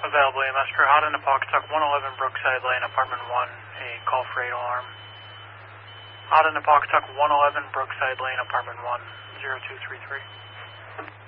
Available EMS crew, hot in the Pawcatuck, 111 Brookside Lane, apartment 1, a call for 8 alarm. Hot in the Pawcatuck, 111 Brookside Lane, apartment 1, 0233.